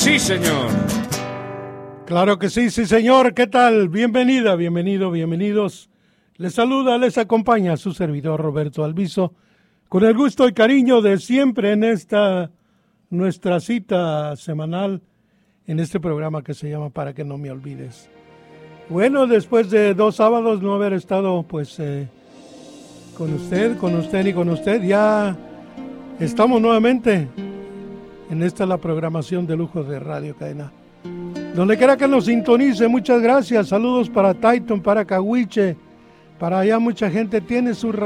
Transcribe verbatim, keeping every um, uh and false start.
Sí, señor. Claro que sí, sí, señor. ¿Qué tal? Bienvenida, bienvenido, bienvenidos. Les saluda, les acompaña su servidor Roberto Alviso, con el gusto y cariño de siempre en esta nuestra cita semanal, en este programa que se llama Para que no me olvides. Bueno, después de dos sábados no haber estado pues eh, con usted, con usted y con usted, ya estamos nuevamente en esta la programación de lujo de Radio Cadena. Donde quiera que nos sintonice, muchas gracias. Saludos para Titan, para Cahuiche, para allá mucha gente tiene su